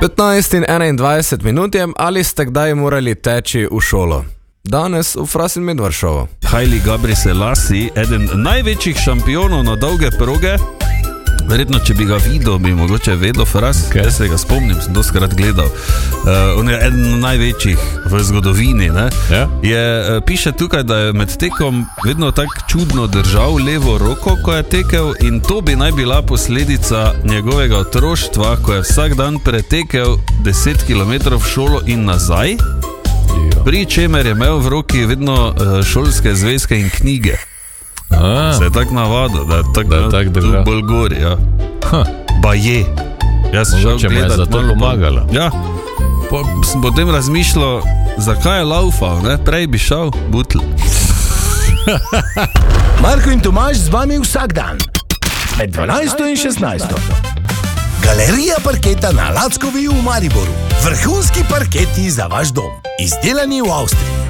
15 in 21 minut je, ali ste kdaj morali teči v šolo? Danes v Fras in Medvard šovu. Haile Gebrselassie, eden največjih šampionov na dolge proge. Verjetno, če bi ga videl, bi mogoče vedel Fras, jaz se ga spomnim, sem doskrat gledal. On je eden največjih v zgodovini, ne? Ja. Piše tukaj, da je med tekom vedno tako čudno držal levo roko, ko je tekel, in to bi naj bila posledica njegovega otroštva, ko je vsak dan pretekel 10 km v šolo in nazaj, pri čemer je imel v roki vedno šolske zvezke in knjige. Se je tak navadil, da je tak tu bolj gori, ja. Baje. Jaz sem šel gledat. Mogoče me je zato pomagala. Ja. Sem potem razmišljal, zakaj je laufal, ne? Prej bi šel butl. Marko in Tomaž z vami vsak dan. Med 12 in 16. Galerija parketa na Lackovi v Mariboru. Vrhunski parketi za vaš dom. Izdelani v Avstriji.